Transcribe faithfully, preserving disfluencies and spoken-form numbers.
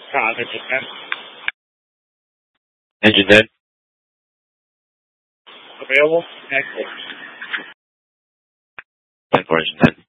Positive. Engine Engine dead. available. Excellent. ten four engine dead.